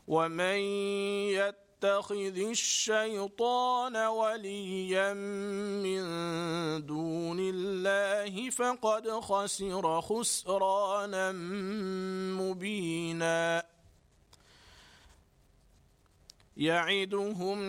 ومن يتخذ الشيطان وليا من دون الله فقد خسر خسرانا مبينا يعدهم